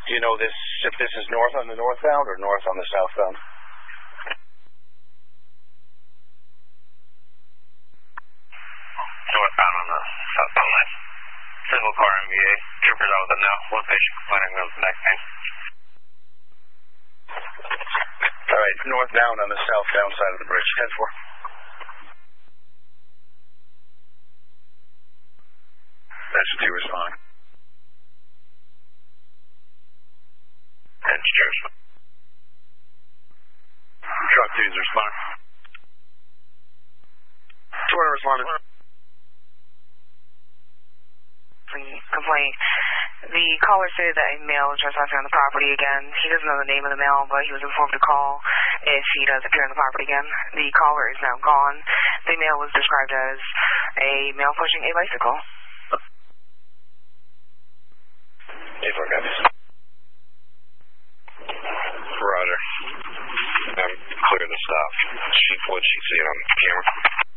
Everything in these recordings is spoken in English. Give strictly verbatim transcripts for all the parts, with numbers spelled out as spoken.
Do you know this if this is north on the northbound or north on the southbound? Northbound on the southbound line. Single car M V A. Troopers out with it now. One patient complaining of neck pain. All right, northbound on the southbound side of the bridge. ten four. That's what you respond. And cheers. Truck dudes respond. Twitter responded. Complaint. The caller said that a male is trespassing on the property again. He doesn't know the name of the male, but he was informed to call if he does appear on the property again. The caller is now gone. The male was described as a male pushing a bicycle. eight four copies. Roger. I'm clear to stop. She, what'd she see on camera?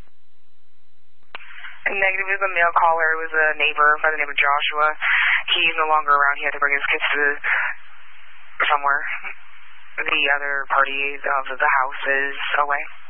Negative is a male caller. It was a neighbor by the name of Joshua. He's no longer around. He had to bring his kids to somewhere. The other party of the house is away.